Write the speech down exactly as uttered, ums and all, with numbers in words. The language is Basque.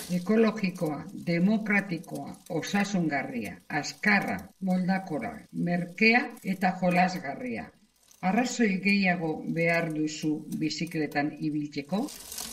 ekologikoa, demokratikoa, osasungarria, azkarra, moldakora, merkea eta jolasgarria. Arrazoi gehiago behar duzu bizikletan ibiltzeko?